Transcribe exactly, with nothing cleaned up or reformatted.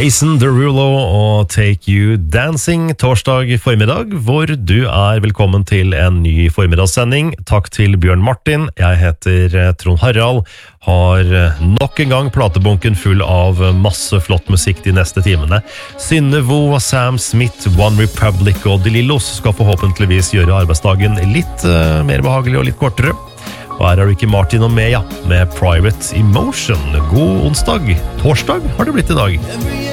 Jason Derulo og Take You Dancing torsdag formiddag, hvor du er velkommen til en ny formidagssending. Takk til Bjørn Martin, jeg heter Trond Harald, har nok en gang platebunken full av masse flott musikk de neste timene. Synnevo, Sam Smith, One Republic og De Lillos skal forhåpentligvis gjøre arbeidsdagen litt uh, mer behagelig og litt kortere. Og her er Ricky Martin og Mea med Private Emotion. God onsdag. Torsdag har det blitt i dag.